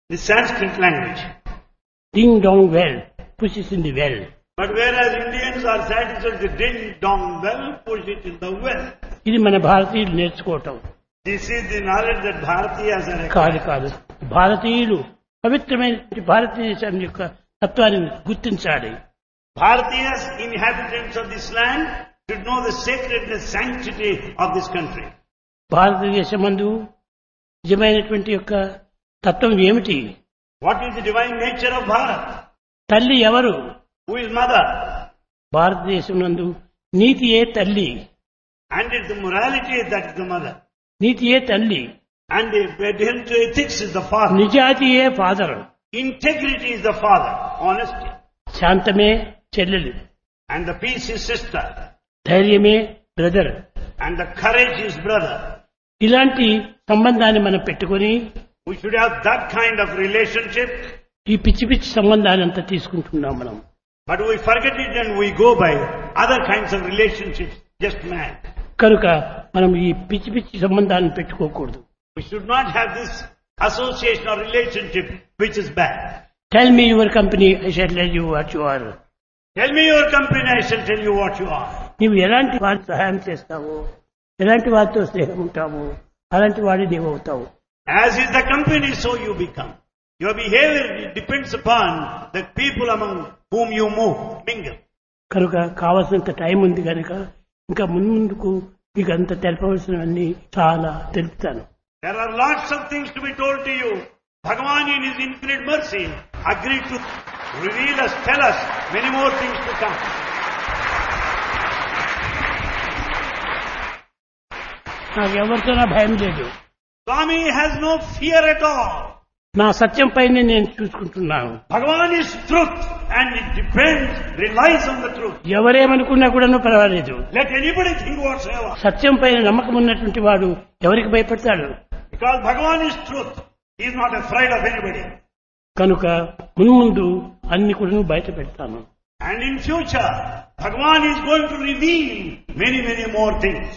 the Sanskrit language. Ding dong well pushes in the well. But whereas Indians are satisfied with ding dong well, push it in the well. ఇది మన భారతీయులు నేర్చుకోవటం This is the knowledge that Bharatiyas are కాదు acquired. కాదు. భారతీయులు పవిత్రమైన భారతదేశం యొక్క తత్వాన్ని గుర్తించాలి. Bharatiyas, inhabitants of this land, should know the sacredness, sanctity of this country. భారతదేశమందు నిజమైనటువంటి యొక్క తత్వం ఏమిటి? What is the divine nature of Bharat? తల్లి ఎవరు? Who is mother? భారతదేశం నందు నీతియే తల్లి. And it's the morality that is the mother. నీతియే తల్లి. And the adherence to ethics is the father. నిజాయితీయే father. Integrity is the father. Honesty. శాంతమే చెల్లెలు. And the peace is sister. ధైర్యమే brother. And the courage is brother. ఇలాంటి సంబంధాన్ని మనం పెట్టుకొని We should have that kind of relationship. ఈ పిచ్చి పిచ్చి సంబంధాన్ని అంతా తీసుకుంటున్నాం మనం. But we forget it and we go by other kinds of relationships. Just mad. కనుక మనం ఈ పిచ్చి పిచ్చి సంబంధాన్ని పెట్టుకోకూడదు. We should not have this association or relationship which is bad. Tell me your company, I shall tell you what you are. Tell me your company, I shall tell you what you are. నీవు ఎలాంటి వారి సహాయం చేస్తావో, ఎలాంటి వారితో స్నేహం ఉంటావో, అలాంటి వాడి నీవు అవుతావు. As is the company, so you become. Your behavior depends upon the people among whom you move, mingle. కనుక కావలసినంత టైం ఉంది కనుక ఇంకా ముందుకు మీకు అంత తెలపవలసినవన్నీ చాలా తెలుపుతాను. There are lots of things to be told to you. Bhagavan in His infinite mercy agreed to reveal us, tell us many more things to come. నాకు ఎవరితో నా భయం లేదు. Swami has no fear at all. నా సత్యం పైన నేను చూసుకుంటున్నాను. Bhagavan is truth and it depends, relies on the truth. ఎవరేమనుకున్నా కూడా పర్వాలేదు. Let anybody think whatsoever. సత్యం పైన నమ్మకం ఉన్నటువంటి వాడు ఎవరికి భయపడతాడు? Because Bhagavan is truth. He is not afraid of anybody. కనుక మున్ముందు అన్ని కూడా బయట పెడతాను. And in future, Bhagavan is going to reveal many, many more things.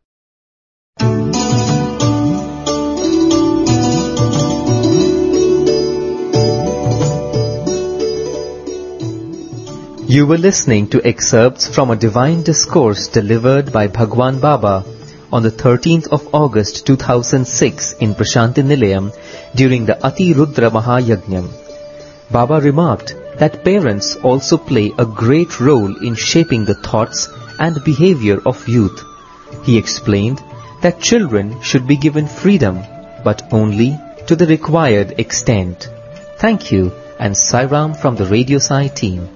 You were listening to excerpts from a divine discourse delivered by Bhagwan Baba on the 13th of August 2006 in Prashanti Nilayam during the Ati Rudra Mahayajnam. Baba remarked that parents also play a great role in shaping the thoughts and behavior of youth. He explained that children should be given freedom, but only to the required extent. Thank you, and Sai Ram from the Radio Sai team.